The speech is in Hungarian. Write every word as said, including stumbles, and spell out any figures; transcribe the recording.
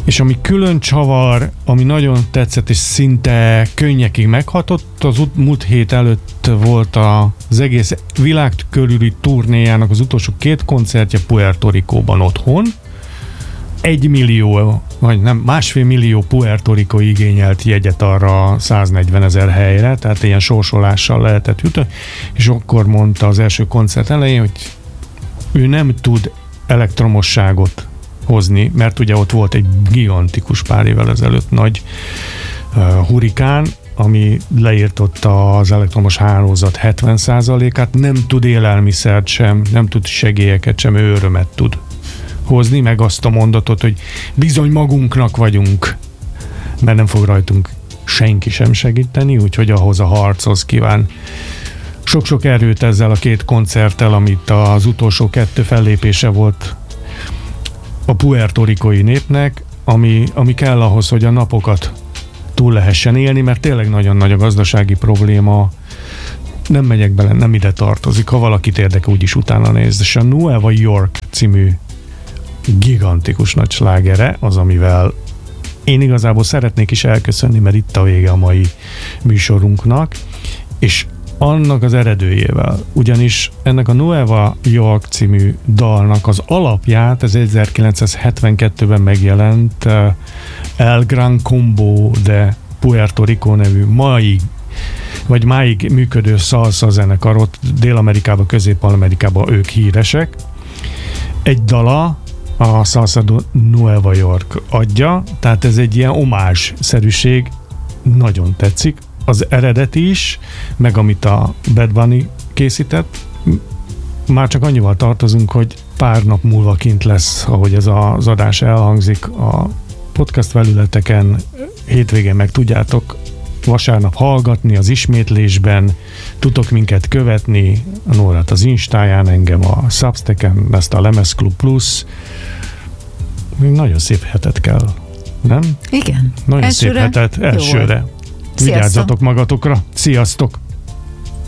És ami külön csavar, ami nagyon tetszett, és szinte könnyekig meghatott, az ut- múlt hét előtt volt az egész világ körüli turnéjának az utolsó két koncertje Puerto Ricóban otthon. Egy millió, vagy nem, másfél millió Puerto Rico igényelt jegyet arra száznegyven ezer helyre, tehát ilyen sorsolással lehetett jutni, és akkor mondta az első koncert elején, hogy ő nem tud elektromosságot hozni, mert ugye ott volt egy gigantikus pár évvel ezelőtt nagy uh, hurikán, ami leírtotta az elektromos hálózat hetven százalékát, nem tud élelmiszert sem, nem tud segélyeket sem, ő örömet tud hozni, meg azt a mondatot, hogy bizony magunknak vagyunk, mert nem fog rajtunk senki sem segíteni, úgyhogy ahhoz a harchoz kíván sok-sok erőt ezzel a két koncerttel, amit az utolsó kettő fellépése volt a puertoricói népnek, ami, ami kell ahhoz, hogy a napokat túl lehessen élni, mert tényleg nagyon nagy a gazdasági probléma. Nem megyek bele, nem ide tartozik. Ha valakit érdekel, úgyis utána nézd. És a Nueva York című gigantikus nagy slágere az, amivel én igazából szeretnék is elköszönni, mert itt a vége a mai műsorunknak, és annak az eredőjével. Ugyanis ennek a Nueva York című dalnak az alapját, ez ezerkilencszázhetvenkettőben megjelent uh, El Gran Combo de Puerto Rico nevű mai, vagy máig működő salsa zenekarot, Dél-Amerikában, Közép-Amerikában ők híresek. Egy dala a Salsa Nueva York adja, tehát ez egy ilyen omázs-szerűség, nagyon tetszik. Az eredeti is, meg amit a Bad Bunny készített, már csak annyival tartozunk, hogy pár nap múlva kint lesz, ahogy ez az adás elhangzik a podcast felületeken, hétvégén meg tudjátok vasárnap hallgatni az ismétlésben, tudtok minket követni, a Nórát az Instáján, engem a Substacken, ezt a Lemezklub Plus. Nagyon szép hetet kell, nem? Igen. Nagyon elsőre szép hetet elsőre. Vigyázzatok magatokra. Sziasztok!